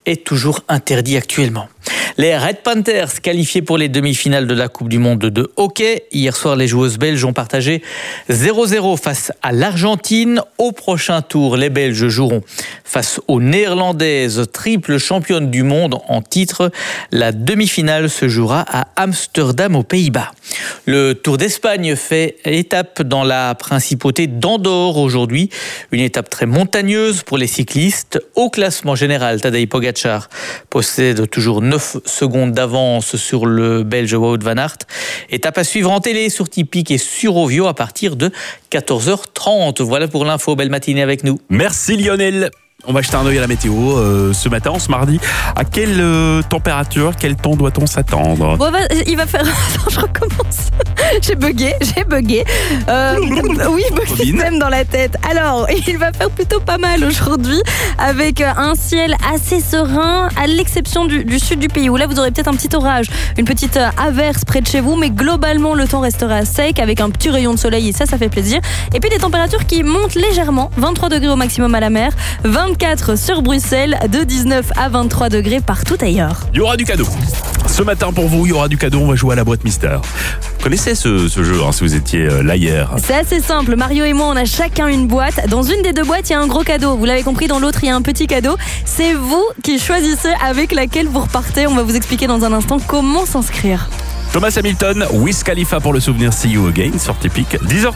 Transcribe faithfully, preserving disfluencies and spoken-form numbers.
est toujours interdit actuellement. Les Red Panthers qualifiés pour les demi-finales de la Coupe du Monde de hockey. Hier soir, les joueuses belges ont partagé zéro zéro face à l'Argentine. Au prochain tour, les Belges joueront face aux Néerlandaises, triple championne du monde en titre. La demi-finale se jouera à Amsterdam, aux Pays-Bas. Le Tour d'Espagne fait étape dans la principauté d'Andorre aujourd'hui. Une étape très montagneuse pour les cyclistes. Au classement général, Tadej Pogačar possède toujours neuf secondes d'avance sur le Belge Wout van Aert. Étape à suivre en télé sur Tipeee et sur Ovio à partir de quatorze heures trente. Voilà pour l'info. Belle matinée avec nous. Merci Lionel. On va jeter un œil à la météo euh, ce matin, ce mardi. À quelle euh, température, quel temps doit-on s'attendre ? Bon, bah, il va faire... Attends, je recommence. J'ai bugué, j'ai bugué. Euh, oui, bugué même dans la tête. Alors, il va faire plutôt pas mal aujourd'hui, avec un ciel assez serein, à l'exception du, du sud du pays, où là, vous aurez peut-être un petit orage, une petite averse près de chez vous, mais globalement, le temps restera sec, avec un petit rayon de soleil, et ça, ça fait plaisir. Et puis, des températures qui montent légèrement, vingt-trois degrés au maximum à la mer, vingt-quatre sur Bruxelles, de dix-neuf à vingt-trois degrés partout ailleurs. Il y aura du cadeau. Ce matin, pour vous, il y aura du cadeau. On va jouer à la boîte mystère. Vous connaissez ce, ce jeu, hein, si vous étiez euh, là hier. C'est assez simple. Mario et moi, on a chacun une boîte. Dans une des deux boîtes, il y a un gros cadeau. Vous l'avez compris, dans l'autre, il y a un petit cadeau. C'est vous qui choisissez avec laquelle vous repartez. On va vous expliquer dans un instant comment s'inscrire. Thomas Hamilton, Wiz Khalifa pour le souvenir See You Again sur Tipeee. dix heures